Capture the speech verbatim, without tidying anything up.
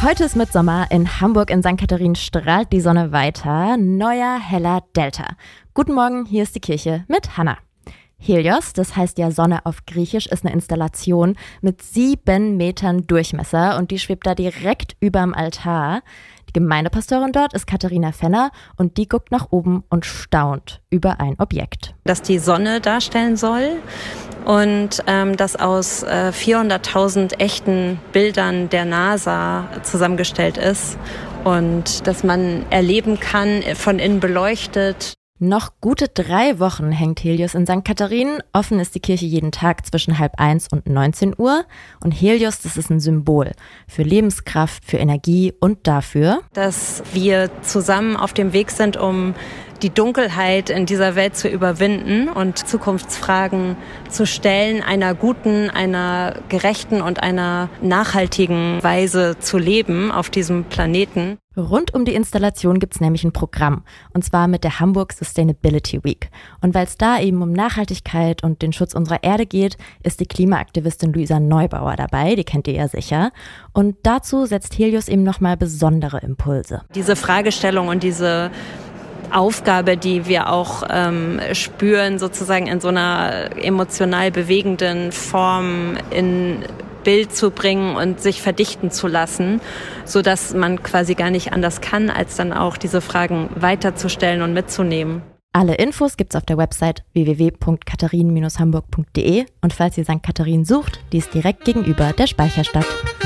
Heute ist Mitsommer. In Hamburg in Sankt Katharin strahlt die Sonne weiter. Neuer, heller Delta. Guten Morgen, hier ist die Kirche mit Hannah. Helios, das heißt ja Sonne auf Griechisch, ist eine Installation mit sieben Metern Durchmesser und die schwebt da direkt überm Altar. Die Gemeindepastorin dort ist Katharina Fenner und die guckt nach oben und staunt über ein Objekt. Das die Sonne darstellen soll und ähm, das aus äh, vierhunderttausend echten Bildern der NASA zusammengestellt ist und dass man erleben kann, von innen beleuchtet. Noch gute drei Wochen hängt Helios in Sankt Katharin. Offen ist die Kirche jeden Tag zwischen halb eins und neunzehn Uhr. Und Helios, das ist ein Symbol für Lebenskraft, für Energie und dafür, dass wir zusammen auf dem Weg sind, um die Dunkelheit in dieser Welt zu überwinden und Zukunftsfragen zu stellen, einer guten, einer gerechten und einer nachhaltigen Weise zu leben auf diesem Planeten. Rund um die Installation gibt's nämlich ein Programm, und zwar mit der Hamburg Sustainability Week. Und weil es da eben um Nachhaltigkeit und den Schutz unserer Erde geht, ist die Klimaaktivistin Luisa Neubauer dabei, die kennt ihr ja sicher. Und dazu setzt Helios eben nochmal besondere Impulse. Diese Fragestellung und diese Aufgabe, die wir auch ähm, spüren, sozusagen in so einer emotional bewegenden Form in Bild zu bringen und sich verdichten zu lassen, sodass man quasi gar nicht anders kann, als dann auch diese Fragen weiterzustellen und mitzunehmen. Alle Infos gibt's auf der Website w w w punkt katharin Bindestrich hamburg punkt d e und falls ihr Sankt Katharin sucht, die ist direkt gegenüber der Speicherstadt.